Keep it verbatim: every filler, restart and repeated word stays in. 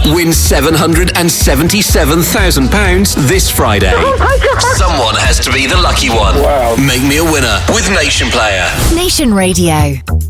Win seven hundred seventy-seven thousand pounds this Friday. Oh my God. Someone has to be the lucky one. Wow. Make me a winner with Nation Player. Nation Radio.